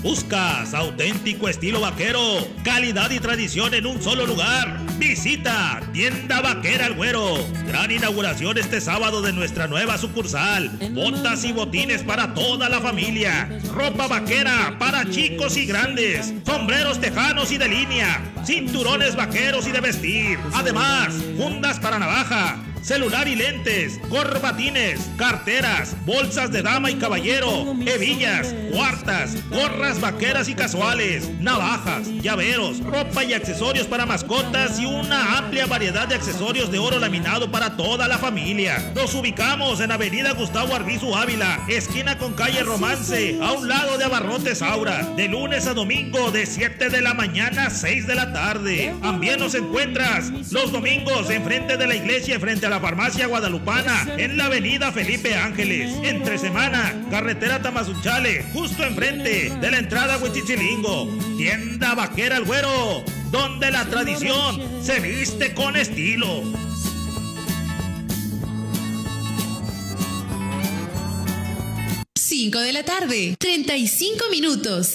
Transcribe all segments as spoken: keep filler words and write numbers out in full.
¿Buscas auténtico estilo vaquero? Calidad y tradición en un solo lugar. Visita Tienda Vaquera El Güero. Gran inauguración este sábado de nuestra nueva sucursal. Botas y botines para toda la familia. Ropa vaquera para chicos y grandes. Sombreros tejanos y de línea. Cinturones vaqueros y de vestir. Además, fundas para navaja. Celular y lentes, corbatines, carteras, bolsas de dama y caballero, hebillas, cuartas, gorras vaqueras y casuales, navajas, llaveros, ropa y accesorios para mascotas y una amplia variedad de accesorios de oro laminado para toda la familia. Nos ubicamos en Avenida Gustavo Arbizu Ávila, esquina con calle Romance, a un lado de Abarrotes Aura, de lunes a domingo de siete de la mañana a seis de la tarde. También nos encuentras los domingos enfrente de la iglesia, frente a la farmacia guadalupana, en la avenida Felipe Ángeles. Entre semana, carretera Tamazunchale, justo enfrente de la entrada a Huichichilingo. Tienda Vaquera El Güero, donde la tradición se viste con estilo. cinco de la tarde, treinta y cinco minutos.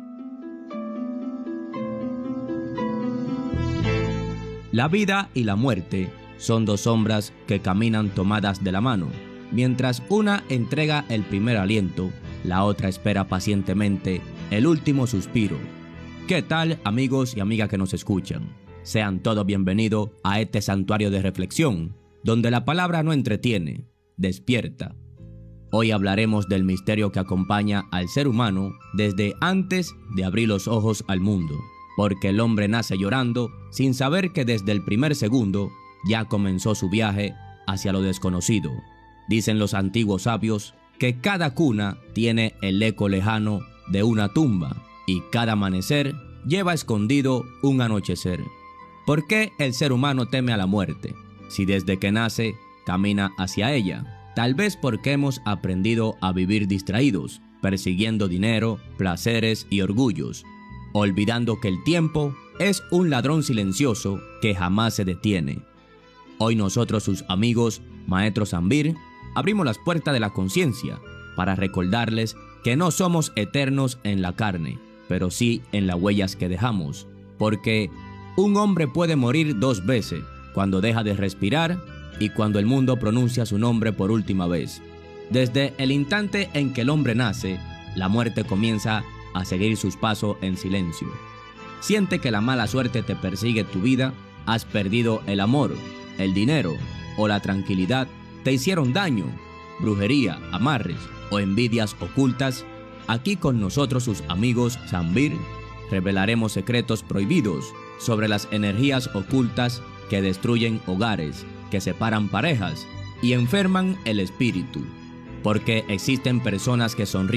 La vida y la muerte son dos sombras que caminan tomadas de la mano. Mientras una entrega el primer aliento, la otra espera pacientemente el último suspiro. ¿Qué tal, amigos y amigas que nos escuchan? Sean todos bienvenidos a este santuario de reflexión, donde la palabra no entretiene, despierta. Hoy hablaremos del misterio que acompaña al ser humano desde antes de abrir los ojos al mundo, porque el hombre nace llorando sin saber que desde el primer segundo ya comenzó su viaje hacia lo desconocido. Dicen los antiguos sabios que cada cuna tiene el eco lejano de una tumba y cada amanecer lleva escondido un anochecer. ¿Por qué el ser humano teme a la muerte si desde que nace camina hacia ella? Tal vez porque hemos aprendido a vivir distraídos, persiguiendo dinero, placeres y orgullos, olvidando que el tiempo es un ladrón silencioso que jamás se detiene. Hoy nosotros, sus amigos, Maestro Zambir, abrimos las puertas de la conciencia para recordarles que no somos eternos en la carne, pero sí en las huellas que dejamos, porque un hombre puede morir dos veces, cuando deja de respirar y cuando el mundo pronuncia su nombre por última vez. Desde el instante en que el hombre nace, la muerte comienza a seguir sus pasos en silencio. Siente que la mala suerte te persigue tu vida, has perdido el amor, el dinero o la tranquilidad, te hicieron daño, brujería, amarres o envidias ocultas. Aquí con nosotros, sus amigos Zambir, revelaremos secretos prohibidos sobre las energías ocultas que destruyen hogares, que separan parejas y enferman el espíritu, porque existen personas que sonríen